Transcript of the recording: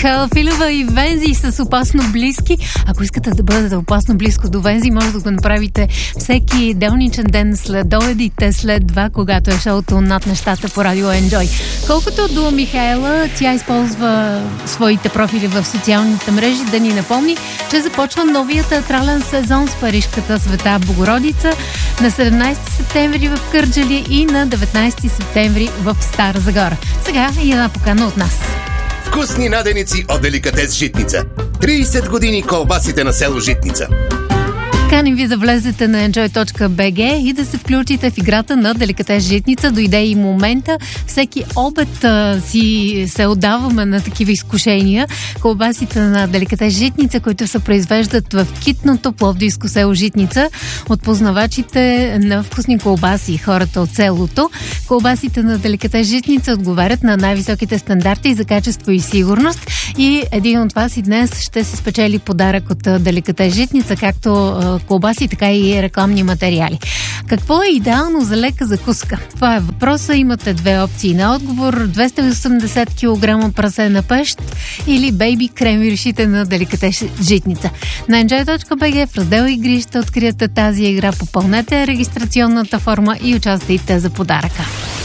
Филова и Вензи с опасно близки. Ако искате да бъдете опасно близко до Вензи, може да го направите всеки делничен ден след обедите, след 2, когато е шоуто Над нещата по радио Enjoy. Колкото до Михаела, тя използва своите профили в социалните мрежи да ни напомни, че започва новия театрален сезон с парижката Света Богородица на 17 септември в Кърджали и на 19 септември в Стара Загора. Сега и една покана от нас. Вкусни наденици от Деликатес Житница. 30 години колбасите на село Житница. Каним ви да влезете на enjoy.bg и да се включите в играта на Деликатес Житница. Дойде и момента. Всеки обед си се отдаваме на такива изкушения. Колбасите на Деликатес Житница, които се произвеждат в китното пловдивско село Житница от познавачите на вкусни колбаси, хората от селото. Колбасите на Деликатес Житница отговарят на най-високите стандарти за качество и сигурност. И един от вас и днес ще се спечели подарък от Деликатес Житница, както колбаси, така и рекламни материали. Какво е идеално за лека закуска? Това е въпроса. Имате две опции на отговор. 280 кг прасена пещ или бейби крем решите на Деликатес Житница. На enjoy.bg в раздел игри ще откриете тази игра. Попълнете регистрационната форма и участвайте за подаръка.